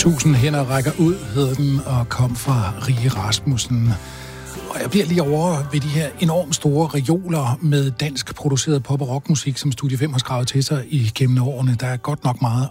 1000 hænder rækker ud, hed den, og kom fra Rie Rasmussen. Og jeg bliver lige over ved de her enormt store reoler med dansk produceret pop- og rockmusik, som Studie 5 har skrevet til sig igennem årene. Der er godt nok meget